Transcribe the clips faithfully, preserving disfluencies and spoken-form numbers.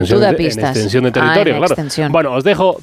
Tú da pistas. En extensión de territorio, ah, claro. Extensión. Bueno, os dejo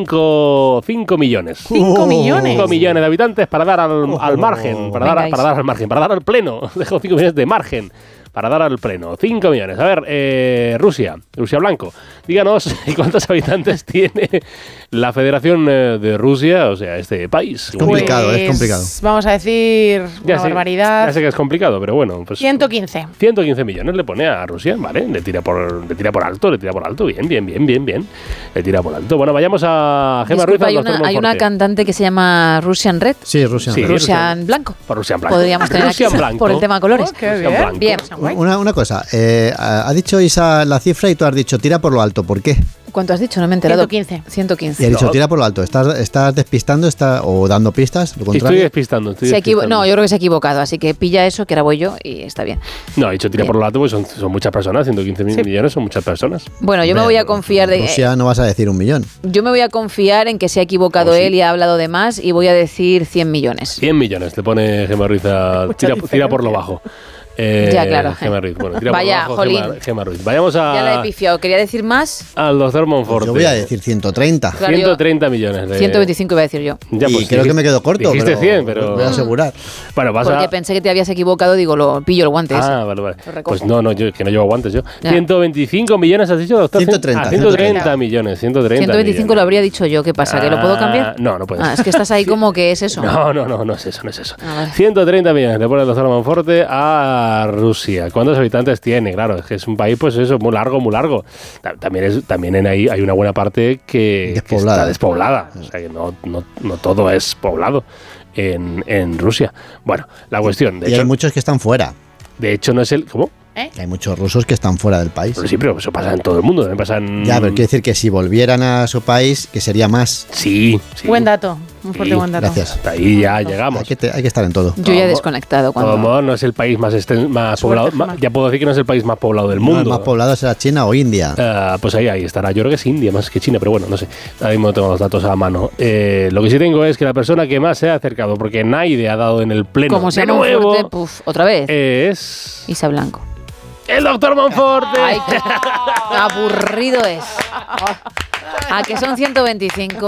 cinco millones. ¿Cinco millones? cinco millones de habitantes para dar al, al margen. Para dar, Vengáis. para dar al margen, para dar al pleno. Os dejo cinco millones de margen. Para dar al pleno. cinco millones. A ver, eh, Rusia. Rusia Blanco. Díganos cuántos habitantes tiene la Federación de Rusia, o sea, este país. Pues, complicado, es complicado. Vamos a decir Ya una sé, barbaridad. Ya sé que es complicado, pero bueno. Pues ciento quince. ciento quince millones le pone a Rusia, ¿vale? Le tira por, le tira por alto, le tira por alto. Bien, bien, bien, bien, bien. Le tira por alto. Bueno, vayamos a Gemma Ruiz. Disculpa, hay, al doctor una, hay una Monforte. cantante que se llama Russian Red. Sí, Rusia. Sí. Russian Blanco. Por Rusian Blanco. Podríamos tener Rusian aquí Blanco. por el tema colores. Oh, qué Rusian bien. Blanco. Bien. Una, una cosa, eh, ha dicho Isa la cifra y tú has dicho tira por lo alto. ¿Por qué? ¿Cuánto has dicho? No me he enterado. ciento quince. ciento Y quince. ha dicho No. tira por lo alto. ¿Estás, estás despistando está, o dando pistas? Lo Estoy contrario. despistando. Estoy Se equivo- despistando. no, yo creo que se ha equivocado, así que pilla eso, que ahora voy yo y está bien. No, he dicho tira Bien. por lo alto, pues son, son muchas personas. ciento quince mil Sí. millones son muchas personas. Bueno, yo me voy a confiar de Rusia no vas a decir un millón. yo me voy a confiar en que se ha equivocado Oh, sí. él y ha hablado de más y voy a decir cien millones. cien millones le pone Gemma Ruiz a. Mucha Tira, tira por lo diferencia. bajo. Eh, Ya, claro. Gemma Ruiz. Bueno, tira Vaya, por lo bajo. jolín. Gemma, Gemma Ruiz. Vayamos a. Ya la he pifiado. ¿Quería decir más? Al doctor Monforte. Yo voy a decir ciento treinta. Claro, yo- ciento treinta millones. de- ciento veinticinco iba a decir yo. Ya, y pues, creo dijiste- que me quedo corto. Dijiste pero cien, pero. voy a asegurar. Bueno, vas Porque a. pensé que te habías equivocado, digo, lo pillo el guante ese. Ah, vale, vale. Lo recojo. Pues no, no, yo que no llevo guantes yo. Ya. ciento veinticinco millones has dicho, doctor. ciento treinta. Ah, ciento treinta millones, ciento treinta. ciento veinticinco millones. lo habría dicho yo. ¿Qué pasa? ¿Que lo puedo cambiar? Ah, No, no puedes. Ah, es que estás ahí como que es eso. No, no, no, no es eso, no es eso. Ah, vale. ciento treinta millones le pone el doctor Monforte a Rusia. ¿Cuántos habitantes tiene? Claro, es que es un país, pues eso, muy largo, muy largo. Ta- También, es, también en ahí hay una buena parte que, que Despoblada. está despoblada. O sea, que no, no, no todo es poblado en, en Rusia. Bueno, la cuestión, de Y hay hecho, muchos que están fuera. de hecho no es el... ¿Cómo? Que hay muchos rusos que están fuera del país. Pero sí, pero eso pasa en todo el mundo. También pasa en... Ya, pero quiere decir que si volvieran a su país, que sería más. Sí, sí. Buen dato. Un fuerte Sí, buen dato. Gracias. Hasta ahí ya Hay llegamos. que, te- hay que estar en todo. Yo ya he Vamos. desconectado De cuando... todos modos, no es el país más, esten- más poblado. Gemma. ma- Ya puedo decir que no es el país más poblado del No, mundo. el más poblado será China o India. Ah, pues ahí, ahí estará. Yo creo que es India más que China, pero bueno, no sé. Ahora mismo no tengo los datos a la mano. Eh, lo que sí tengo es que la persona que más se ha acercado, porque nadie ha dado en el pleno Como de sea muy nuevo, fuerte, puf, otra vez. es Isa Blanco. el doctor Monforte. Ay, qué aburrido es. A que son ciento veinticinco.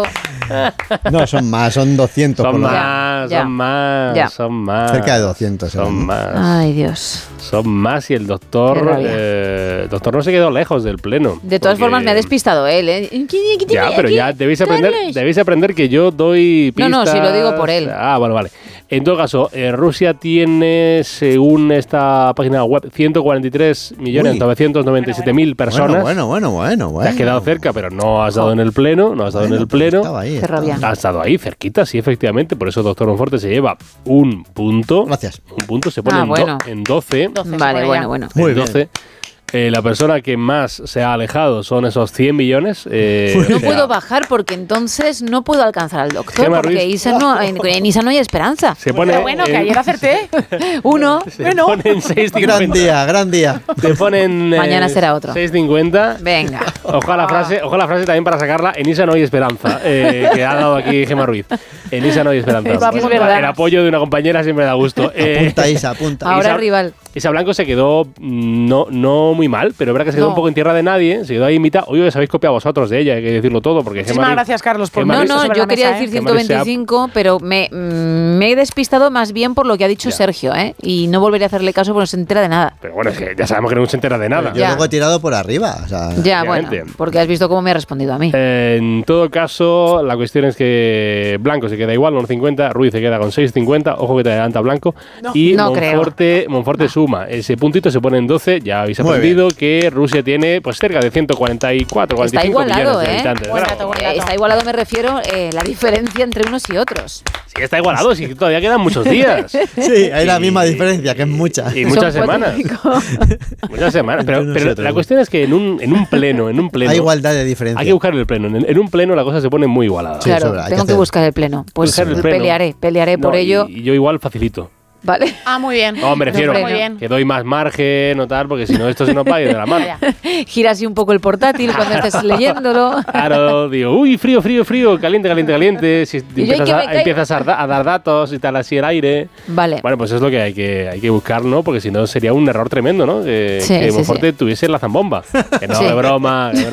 No, son más, son doscientos. Son por lo- más, Ya, son más, ya. son más. Cerca de doscientos, Son eran. más. Ay, Dios. Son más y el Qué doctor, rabia. eh, el doctor no se quedó lejos del pleno. De todas porque- formas, me ha despistado él, ¿eh? Ya, pero ya debéis aprender, debéis aprender que yo doy No, pistas. no, si lo digo por él. Ah, bueno, vale. En todo caso, eh, Rusia tiene, según esta página web, ciento cuarenta y tres millones Uy. novecientos noventa y siete mil personas. Bueno, bueno, bueno, bueno. Te has quedado cerca, pero no has dado en el pleno, no has dado en el pleno. Estaba ahí, Qué estaba. rabia. Has estado ahí, cerquita, sí, efectivamente. Por eso Doctor Monforte se lleva un punto. Gracias. Un punto se pone Ah, en, do- bueno. en doce. doce, Vale, se pone bueno, ya. bueno. Muy en bien. doce. Eh, la persona que más se ha alejado son esos cien millones. eh, No o sea, puedo bajar porque entonces no puedo alcanzar al doctor. Gemma Porque Ruiz. Isa no, en, en Isa no hay esperanza. Se pone Pero bueno, que en- ayer acerté. Uno. Se Bueno. ponen seis Gran cincuenta. día, gran día. Te ponen eh, Mañana será otro. seis cincuenta. Venga. Ojalá la frase, ojalá la frase también para sacarla. En Isa no hay esperanza, eh, que ha dado aquí Gemma Ruiz. En Isa no hay esperanza. Es que es verdad. El apoyo de una compañera siempre da gusto. Eh, Apunta, Isa, apunta. Ahora Isa- rival. Isa Blanco se quedó mm, no, no muy mal, pero es verdad que se quedó No. un poco en tierra de nadie. Se quedó ahí en mitad. Oye, os habéis copiado vosotros de ella, hay que decirlo todo. Porque Muchísimas Gemma Ruiz- gracias, Carlos, por Gemma No, Ruiz- poner no, esto sobre yo la quería mesa, decir ¿eh? Gemma Ruiz se ha- ciento veinticinco, pero me, mm, me he despistado más bien por lo que ha dicho Ya. Sergio, ¿eh? Y no volveré a hacerle caso porque no se entera de nada. Pero bueno, es que ya sabemos que no se entera de nada. Yo Ya. luego he tirado por arriba. O sea, Ya, bueno, Obviamente. porque has visto cómo me ha respondido a mí. Eh, en todo caso, la cuestión es que Blanco se queda igual, uno cincuenta, Ruiz se queda con seis cincuenta, ojo que te adelanta Blanco, y No creo. Monforte, Monforte suma. Ese puntito se pone en doce, ya habéis Muy aprendido que Rusia tiene pues cerca de ciento cuarenta y cuatro, cuarenta y Está cinco igualado, millones de ¿eh? habitantes. Buen Bravo. dato, buen Eh, dato. está igualado, me refiero, eh, la diferencia entre unos y otros. Sí, está igualado, sí, todavía quedan muchos días. sí, hay la Y- misma diferencia, que es mucha. Y muchas Son cuatro semanas. y pico. Muchas semanas. Pero, Entre unos pero y otros. la cuestión es que en un, en un pleno, en un pleno. Hay igualdad de diferencia. Hay que buscar el pleno. En, en un pleno la cosa se pone muy igualada. Sí, Claro, sobra, hay que tengo que, hacer- buscar el pleno. Pues Buscar el pleno. pelearé, pelearé por No, ello. Y, y yo igual facilito. ¿Vale? Ah, muy bien. No, me refiero Muy bien. que doy más margen o tal, porque si no esto se nos va a ir de la mano. Ya. Gira así un poco el portátil cuando estés leyéndolo. Claro, digo, uy, frío, frío, frío, caliente, caliente, caliente. Si Y yo, ¿y empiezas, que me a, caiga? empiezas a, da- a dar datos y tal, así el aire. Vale. Bueno, pues es lo que hay que, hay que buscar, ¿no? Porque si no sería un error tremendo, ¿no? Que, Sí, que sí, Monforte sí. tuviese la zambomba. Que no, Sí. de broma, de